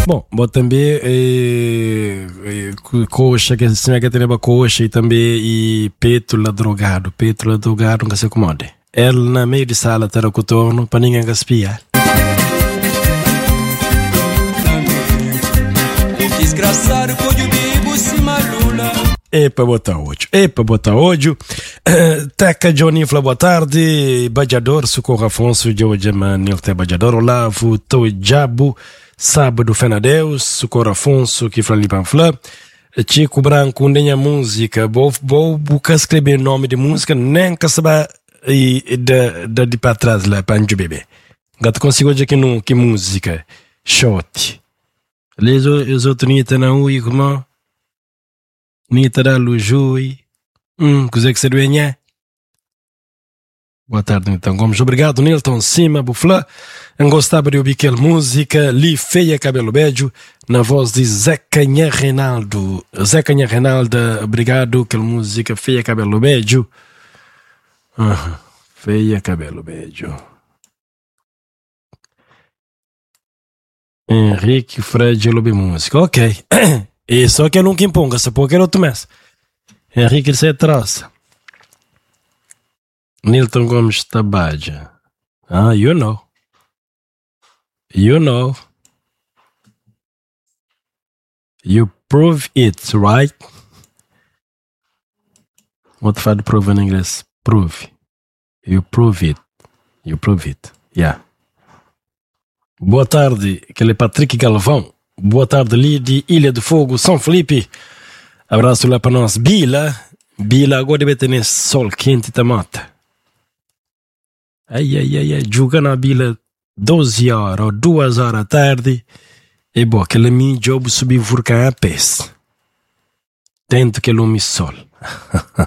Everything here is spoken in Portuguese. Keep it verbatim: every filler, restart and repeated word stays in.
Bom, bom também é, é, coxa, que se me tem coxa e também e peito lá drogado, peito lá drogado, não se acomode. Ela na meio de sala terá o torno para ninguém gaspiar. Desgraçado pode bibo se malula. É para botar ódio, é para botar ódio. Uh, Teca Johnny fala boa tarde, Bajador, Socorro Afonso, de hoje, Manil Te Bajador, Olavo, Toi Jabo, Sábado Fenadeus, Socorro Afonso, que fala ali para falar. Chico Branco, nem a música, vou, vou buscar escrever nome de música, nem que saber e da, da de para trás lá, para onde bebê. Gato consigo hoje aqui no que música, shot. Les os outros nita na ui, como? Nita da lujui. Hum, coisa que se doenha. Boa tarde, então. Gomes, obrigado, Nilton Cima, Buflá. Eu gostava de ouvir aquela música, Li Feia Cabelo Beijo, na voz de Zeca Nha Reinaldo. Zeca Nha Reinaldo, obrigado, aquela música Feia Cabelo Beijo. Uhum. Feia Cabelo Beijo. Henrique Fred Lobe Música, ok. E só que eu nunca imponga, se por que outro mês. Henrique se traça. Nilton Gomes Tabaja. Ah, you know. You know. You prove it, right? What faz prove em inglês? Prove. You prove it. You prove it. Yeah. Boa tarde, aquele é Patrick Galvão. Boa tarde, ali de Ilha do Fogo, São Felipe. Abraço lá para nós. Bila. Bila agora deve ter nesse sol quente e mata. Ai, ai, ai, ai. Joga na Bila doze horas ou duas horas da tarde. E bom, aquele meu job subir vulcão a pés. Dentro que lume sol.